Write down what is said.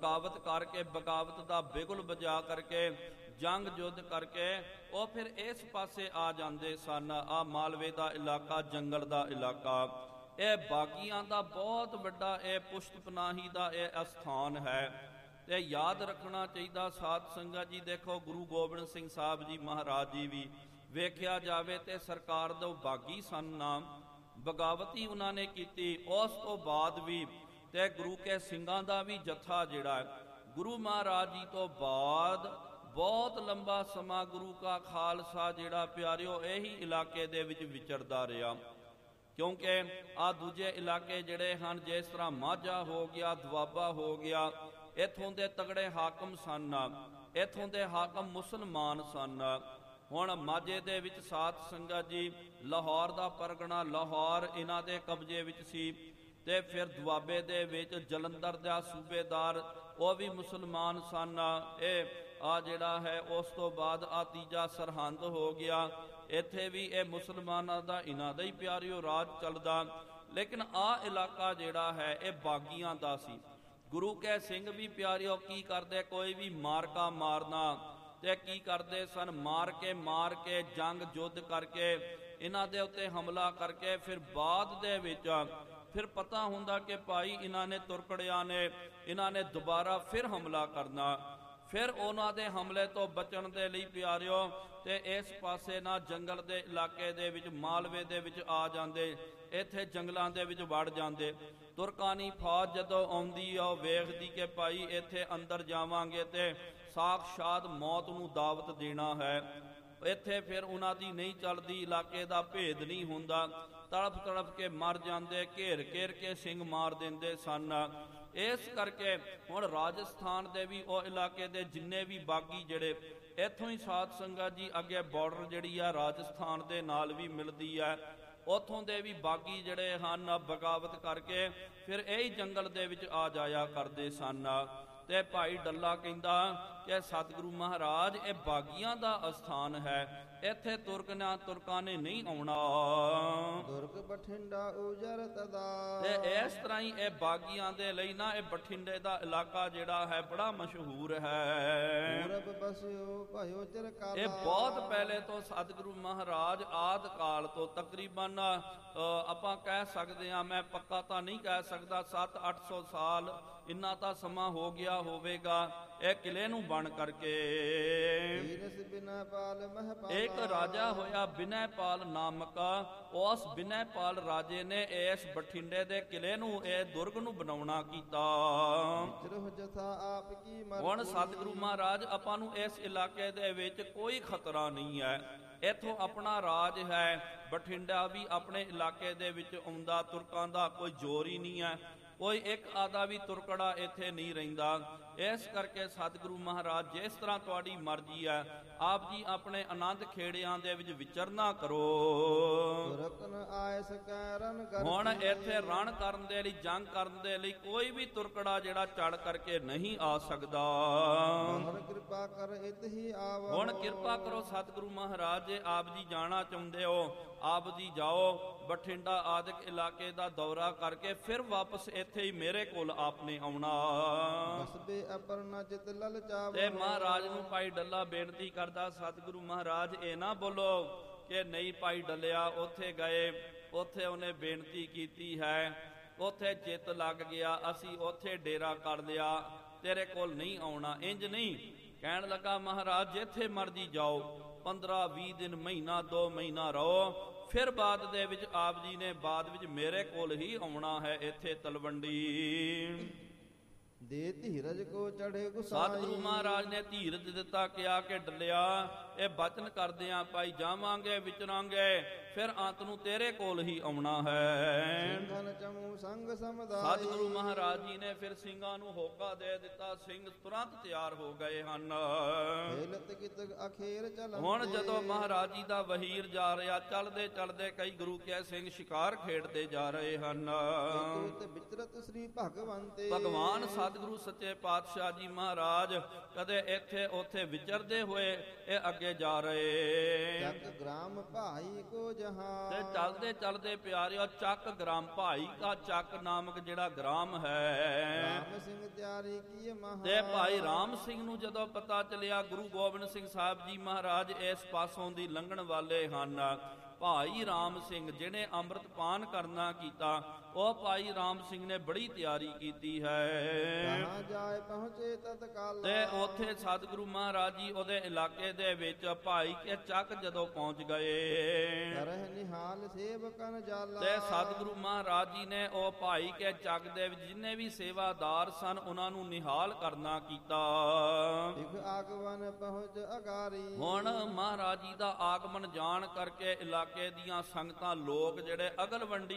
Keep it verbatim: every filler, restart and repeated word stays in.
ਬਗਾਵਤ ਕਰਕੇ, ਬਗਾਵਤ ਦਾ ਬਿਗੁਲ ਵਜਾ ਕਰਕੇ, ਜੰਗ ਯੁੱਧ ਕਰਕੇ ਉਹ ਫਿਰ ਇਸ ਪਾਸੇ ਆ ਜਾਂਦੇ ਸਨ। ਆ ਮਾਲਵੇ ਦਾ ਇਲਾਕਾ, ਜੰਗਲ ਦਾ ਇਲਾਕਾ, ਇਹ ਬਾਗੀਆਂ ਦਾ ਬਹੁਤ ਵੱਡਾ ਇਹ ਪੁਸ਼ਤ ਪਨਾਹੀ ਦਾ ਇਹ ਅਸਥਾਨ ਹੈ। ਤੇ ਯਾਦ ਰੱਖਣਾ ਚਾਹੀਦਾ ਸਾਧ ਸੰਗਤ ਜੀ, ਦੇਖੋ ਗੁਰੂ ਗੋਬਿੰਦ ਸਿੰਘ ਸਾਹਿਬ ਜੀ ਮਹਾਰਾਜ ਜੀ ਵੀ ਵੇਖਿਆ ਜਾਵੇ ਤੇ ਸਰਕਾਰ ਦੇ ਬਾਗੀ ਸਨ ਨਾ, ਬਗਾਵਤੀ ਉਹਨਾਂ ਨੇ ਕੀਤੀ। ਉਸ ਤੋਂ ਬਾਅਦ ਵੀ ਤੇ ਗੁਰੂ ਕੇ ਸਿੰਘਾਂ ਦਾ ਵੀ ਜਥਾ ਜਿਹੜਾ ਗੁਰੂ ਮਹਾਰਾਜ ਜੀ ਤੋਂ ਬਾਅਦ ਬਹੁਤ ਲੰਬਾ ਸਮਾਂ ਗੁਰੂ ਕਾ ਖਾਲਸਾ ਜਿਹੜਾ ਪਿਆਰਿਓ ਇਹੀ ਇਲਾਕੇ ਦੇ ਵਿੱਚ ਵਿਚਰਦਾ ਰਿਹਾ। ਕਿਉਂਕਿ ਆ ਦੂਜੇ ਇਲਾਕੇ ਜਿਹੜੇ ਹਨ, ਜਿਸ ਤਰ੍ਹਾਂ ਮਾਝਾ ਹੋ ਗਿਆ, ਦੁਆਬਾ ਹੋ ਗਿਆ, ਇੱਥੋਂ ਦੇ ਤਗੜੇ ਹਾਕਮ ਸਨ, ਇੱਥੋਂ ਦੇ ਹਾਕਮ ਮੁਸਲਮਾਨ ਸਨ। ਹੁਣ ਮਾਝੇ ਦੇ ਵਿੱਚ ਸਾਧ ਸੰਗਤ ਜੀ ਲਾਹੌਰ ਦਾ ਪਰਗਣਾ, ਲਾਹੌਰ ਇਹਨਾਂ ਦੇ ਕਬਜ਼ੇ ਵਿੱਚ ਸੀ। ਤੇ ਫਿਰ ਦੁਆਬੇ ਦੇ ਵਿੱਚ ਜਲੰਧਰ ਦਾ ਸੂਬੇਦਾਰ ਉਹ ਵੀ ਮੁਸਲਮਾਨ ਸਨ। ਇਹ ਆ ਜਿਹੜਾ ਹੈ ਉਸ ਤੋਂ ਬਾਅਦ ਆ ਤੀਜਾ ਸਰਹੰਦ ਹੋ ਗਿਆ, ਇੱਥੇ ਵੀ ਇਹ ਮੁਸਲਮਾਨਾਂ ਦਾ ਇਹਨਾਂ ਦਾ ਹੀ ਪਿਆਰਿਓ ਰਾਜ ਚੱਲਦਾ। ਲੇਕਿਨ ਆ ਇਲਾਕਾ ਜਿਹੜਾ ਹੈ ਇਹ ਬਾਗੀਆਂ ਦਾ ਸੀ। ਗੁਰੂ ਕੇ ਸਿੰਘ ਵੀ ਪਿਆਰਿਓ ਕੀ ਕਰਦੇ, ਕੋਈ ਵੀ ਮਾਰਕਾ ਮਾਰਨਾ ਤੇ ਕੀ ਕਰਦੇ ਸਨ, ਮਾਰ ਕੇ ਮਾਰ ਕੇ ਜੰਗ ਯੁੱਧ ਕਰਕੇ ਇਹਨਾਂ ਦੇ ਉੱਤੇ ਹਮਲਾ ਕਰਕੇ ਫਿਰ ਬਾਅਦ ਦੇ ਵਿੱਚ ਫਿਰ ਪਤਾ ਹੁੰਦਾ ਕਿ ਭਾਈ ਇਹਨਾਂ ਨੇ ਤੁਰਕੜਿਆਂ ਨੇ ਇਹਨਾਂ ਨੇ ਦੁਬਾਰਾ ਫਿਰ ਹਮਲਾ ਕਰਨਾ। ਫਿਰ ਉਹਨਾਂ ਦੇ ਹਮਲੇ ਤੋਂ ਬਚਣ ਦੇ ਲਈ ਪਿਆਰਿਓ ਤੇ ਇਸ ਪਾਸੇ ਨਾ ਜੰਗਲ ਦੇ ਇਲਾਕੇ ਦੇ ਵਿੱਚ, ਮਾਲਵੇ ਦੇ ਵਿੱਚ ਆ ਜਾਂਦੇ, ਇੱਥੇ ਜੰਗਲਾਂ ਦੇ ਵਿੱਚ ਵੜ ਜਾਂਦੇ। ਤੁਰਕਾਨੀ ਫੌਜ ਜਦੋਂ ਆਉਂਦੀ ਆ ਉਹ ਵੇਖਦੀ ਕਿ ਭਾਈ ਇੱਥੇ ਅੰਦਰ ਜਾਵਾਂਗੇ ਤੇ ਸਾਖਸ਼ਾਤ ਮੌਤ ਨੂੰ ਦਾਵਤ ਦੇਣਾ ਹੈ। ਇੱਥੇ ਫਿਰ ਉਹਨਾਂ ਦੀ ਨਹੀਂ ਚੱਲਦੀ, ਇਲਾਕੇ ਦਾ ਭੇਦ ਨਹੀਂ ਹੁੰਦਾ, ਤੜਫ ਤੜਫ ਕੇ ਮਰ ਜਾਂਦੇ, ਘੇਰ ਘੇਰ ਕੇ ਸਿੰਘ ਮਾਰ ਦਿੰਦੇ ਸਨ। ਇਸ ਕਰਕੇ ਹੁਣ ਰਾਜਸਥਾਨ ਦੇ ਵੀ ਉਹ ਇਲਾਕੇ ਦੇ ਜਿੰਨੇ ਵੀ ਬਾਗੀ ਜਿਹੜੇ ਇੱਥੋਂ ਹੀ ਸਾਧ ਸੰਗਤ ਜੀ ਅੱਗੇ ਬਾਰਡਰ ਜਿਹੜੀ ਆ ਰਾਜਸਥਾਨ ਦੇ ਨਾਲ ਵੀ ਮਿਲਦੀ ਹੈ, ਉੱਥੋਂ ਦੇ ਵੀ ਬਾਗੀ ਜਿਹੜੇ ਹਨ ਬਗਾਵਤ ਕਰਕੇ ਫਿਰ ਇਹੀ ਜੰਗਲ ਦੇ ਵਿੱਚ ਆ ਜਾਇਆ ਕਰਦੇ ਸਨ। ਤੇ ਭਾਈ ਡੱਲਾ ਕਹਿੰਦਾ ਕਿ ਸਤਿਗੁਰੂ ਮਹਾਰਾਜ ਇਹ ਬਾਗੀਆਂ ਦਾ ਅਸਥਾਨ ਹੈ, ਇੱਥੇ ਤੁਰਕਨਾ ਤੁਰਕਾਂ ਨੇ ਨਹੀਂ ਆਉਣਾ। ਦੁਰਗ ਬਠਿੰਡਾ ਉਜਰ ਤਦਾ। ਤੇ ਇਸ ਤਰ੍ਹਾਂ ਹੀ ਇਹ ਬਾਗੀਆਂ ਦੇ ਲਈ ਨਾ ਇਹ ਬਠਿੰਡੇ ਦਾ ਇਲਾਕਾ ਜਿਹੜਾ ਹੈ ਬੜਾ ਮਸ਼ਹੂਰ ਹੈ। ਪੂਰਬ ਬਸਿਓ ਭਇਓ ਚਿਰਕਾਲਾ। ਇਹ ਬਹੁਤ ਪਹਿਲੇ ਤੋਂ ਸਤਿਗੁਰੂ ਮਹਾਰਾਜ ਆਦ ਕਾਲ ਤੋਂ ਤਕਰੀਬਨ ਆਪਾਂ ਕਹਿ ਸਕਦੇ ਹਾਂ, ਮੈਂ ਪੱਕਾ ਤਾਂ ਨਹੀਂ ਕਹਿ ਸਕਦਾ, ਸੱਤ ਅੱਠ ਸੌ ਸਾਲ ਇੰਨਾ ਤਾਂ ਸਮਾਂ ਹੋ ਗਿਆ ਹੋਵੇਗਾ ਇਹ ਕਿਲੇ ਨੂੰ ਬਣ ਕਰਕੇ। ਇੱਕ ਰਾਜਾ ਹੋਇਆ ਬਿਨੈਪਾਲ ਨਾਮਕ, ਉਸ ਬਿਨੈਪਾਲ ਰਾਜੇ ਨੇ ਇਸ ਬਠਿੰਡੇ ਦੇ ਕਿਲੇ ਨੂੰ, ਇਹ ਦੁਰਗ ਨੂੰ ਬਣਾਉਣਾ ਕੀਤਾ। ਹੁਣ ਸਤਿਗੁਰੂ ਮਹਾਰਾਜ ਆਪਾਂ ਨੂੰ ਇਸ ਇਲਾਕੇ ਦੇ ਵਿੱਚ ਕੋਈ ਖਤਰਾ ਨਹੀਂ ਹੈ, ਇੱਥੋਂ ਆਪਣਾ ਰਾਜ ਹੈ। ਬਠਿੰਡਾ ਵੀ ਆਪਣੇ ਇਲਾਕੇ ਦੇ ਵਿੱਚ ਆਉਂਦਾ, ਤੁਰਕਾਂ ਦਾ ਕੋਈ ਜ਼ੋਰ ਹੀ ਨਹੀਂ ਹੈ, ਕੋਈ ਇੱਕ ਆਦਾ ਵੀ ਤੁਰਕੜਾ ਇੱਥੇ ਨਹੀਂ ਰਹਿੰਦਾ। ਇਸ ਕਰਕੇ ਸਤਿਗੁਰੂ ਮਹਾਰਾਜ ਜਿਸ ਤਰ੍ਹਾਂ ਤੁਹਾਡੀ ਮਰਜ਼ੀ ਹੈ, ਆਪ ਜੀ ਆਪਣੇ ਆਨੰਦ ਖੇੜਿਆਂ ਦੇ ਵਿੱਚ ਵਿਚਰਨਾ ਕਰੋ। ਹੁਣ ਇੱਥੇ ਰਣ ਕਰਨ ਦੇ ਲਈ, ਜੰਗ ਕਰਨ ਦੇ ਲਈ ਕੋਈ ਵੀ ਤੁਰਕੜਾ ਜਿਹੜਾ ਚੜ ਕਰਕੇ ਨਹੀਂ ਆ ਸਕਦਾ। ਕਿਰਪਾ ਕਰ ਇਤਿ ਆਵੋ। ਹੁਣ ਕਿਰਪਾ ਕਰੋ ਸਤਿਗੁਰੂ ਮਹਾਰਾਜ, ਜੇ ਆਪ ਜੀ ਜਾਣਾ ਚਾਹੁੰਦੇ ਹੋ ਆਪ ਜੀ ਜਾਓ, ਬਠਿੰਡਾ ਆਦਿਕ ਇਲਾਕੇ ਦਾ ਦੌਰਾ ਕਰਕੇ ਫਿਰ ਵਾਪਸ ਇੱਥੇ ਹੀ ਮੇਰੇ ਕੋਲ ਆਪਨੇ ਆਉਣਾ। ਤੇ ਮਹਾਰਾਜ ਨੂੰ ਭਾਈ ਡੱਲਾ ਬੇਨਤੀ ਕਰਦਾ, ਸਤਿਗੁਰੂ ਮਹਾਰਾਜ ਇਹ ਨਾ ਬੋਲੋ ਕਿ ਨਹੀਂ ਭਾਈ ਡੱਲਿਆ ਉੱਥੇ ਗਏ, ਉੱਥੇ ਉਹਨੇ ਬੇਨਤੀ ਕੀਤੀ ਹੈ, ਉੱਥੇ ਚਿੱਤ ਲੱਗ ਗਿਆ, ਅਸੀਂ ਉੱਥੇ ਡੇਰਾ ਕਰ ਲਿਆ, ਤੇਰੇ ਕੋਲ ਨਹੀਂ ਆਉਣਾ। ਇੰਜ ਨਹੀਂ ਕਹਿਣ ਲੱਗਾ ਮਹਾਰਾਜ, ਜਿੱਥੇ ਮਰਜ਼ੀ ਜਾਓ, ਪੰਦਰਾਂ ਵੀਹ ਦਿਨ, ਮਹੀਨਾ ਦੋ ਮਹੀਨਾ ਰਹੋ, ਫਿਰ ਬਾਅਦ ਦੇ ਵਿੱਚ ਆਪ ਜੀ ਨੇ ਬਾਅਦ ਵਿੱਚ ਮੇਰੇ ਕੋਲ ਹੀ ਆਉਣਾ ਹੈ ਇੱਥੇ ਤਲਵੰਡੀ। ਦੇ ਧੀਰਜ ਕੋ ਚੜੇ ਗੁਸਾਈ। ਸਤਿਗੁਰੂ ਮਹਾਰਾਜ ਨੇ ਧੀਰਜ ਦਿੱਤਾ, ਕਿਹਾ ਕਿ ਡੱਲਿਆ ਇਹ ਬਚਨ ਕਰਦੇ ਆਂ ਭਾਈ, ਜਾਵਾਂਗੇ ਵਿਚਰਾਂਗੇ, ਫਿਰ ਅੰਤ ਨੂੰ ਤੇਰੇ ਕੋਲ ਹੀ ਆਉਣਾ ਹੈ। ਸਤਿਗੁਰੂ ਮਹਾਰਾਜ ਜੀ ਨੇ ਫਿਰ ਸਿੰਘਾਂ ਨੂੰ ਹੋਕਾ ਦੇ ਦਿੱਤਾ, ਸਿੰਘ ਤੁਰੰਤ ਤਿਆਰ ਹੋ ਗਏ ਹਨ। ਹੁਣ ਜਦੋਂ ਮਹਾਰਾਜ ਜੀ ਦਾ ਵਹੀਰ ਜਾ ਰਿਹਾ, ਚਲਦੇ ਚਲਦੇ ਕਈ ਗੁਰੂ ਕੇ ਸਿੰਘ ਸ਼ਿਕਾਰ ਖੇਡਦੇ ਜਾ ਰਹੇ ਹਨ। ਭਗਵਾਨ ਸਤਿਗੁਰੂ ਸੱਚੇ ਪਾਤਸ਼ਾਹ ਜੀ ਮਹਾਰਾਜ ਕਦੇ ਇੱਥੇ ਉੱਥੇ ਵਿਚਰਦੇ ਹੋਏ ਇਹ ਅੱਗੇ ਕਰਕੇ ਜਾ ਰਹੇ। ਚੱਕ ਗ੍ਰਾਮ ਭਾਈ ਕੋ ਜਹਾਂ ਤੇ ਚੱਲਦੇ ਚੱਲਦੇ ਪਿਆਰਿਓ ਚੱਕ ਗ੍ਰਾਮ ਭਾਈ ਕਾ ਚੱਕ ਨਾਮਕ ਜਿਹੜਾ ਗ੍ਰਾਮ ਹੈ ਰਾਮ ਸਿੰਘ ਤਿਆਰੀ ਕੀ ਮਹਾ ਤੇ ਭਾਈ ਰਾਮ ਸਿੰਘ ਨੂੰ ਜਦੋਂ ਪਤਾ ਚੱਲਿਆ ਗੁਰੂ ਗੋਬਿੰਦ ਸਿੰਘ ਸਾਹਿਬ ਜੀ ਮਹਾਰਾਜ ਇਸ ਪਾਸੋਂ ਦੀ ਲੰਘਣ ਵਾਲੇ ਹਨ, ਭਾਈ ਰਾਮ ਸਿੰਘ ਜਿਹਨੇ ਅੰਮ੍ਰਿਤ ਪਾਨ ਕਰਨਾ ਕੀਤਾ, ਉਹ ਭਾਈ ਰਾਮ ਸਿੰਘ ਨੇ ਬੜੀ ਤਿਆਰੀ ਕੀਤੀ ਹੈ। ਕਹਾਂ ਜਾਏ ਪਹੁੰਚੇ ਤਤਕਾਲ ਤੇ ਉੱਥੇ ਸਤਿਗੁਰੂ ਮਹਾਰਾਜ ਜੀ ਉਹਦੇ ਇਲਾਕੇ ਦੇ ਵਿੱਚ ਭਾਈ ਕੇ ਚੱਕ ਜਦੋਂ ਪਹੁੰਚ ਗਏ ਕਰਹਿ ਨਿਹਾਲ ਸੇਵਕਨ ਜਾਲਾ ਤੇ ਸਤਿਗੁਰੂ ਮਹਾਰਾਜ ਜੀ ਨੇ ਉਹ ਭਾਈ ਕੇ ਚੱਕ ਦੇ ਵਿੱਚ ਜਿੰਨੇ ਵੀ ਸੇਵਾਦਾਰ ਸਨ ਉਹਨਾਂ ਨੂੰ ਨਿਹਾਲ ਕਰਨਾ ਕੀਤਾ। ਇਕ ਆਗਵਨ ਪਹੁੰਚ ਅਗਾਰੀ ਹੁਣ ਮਹਾਰਾਜ ਜੀ ਦਾ ਆਗਮਨ ਜਾਣ ਕਰਕੇ ਇਲਾਕੇ ਦੀਆਂ ਸੰਗਤਾਂ ਲੋਕ ਜਿਹੜੇ ਅਗਲਵੰਡੀ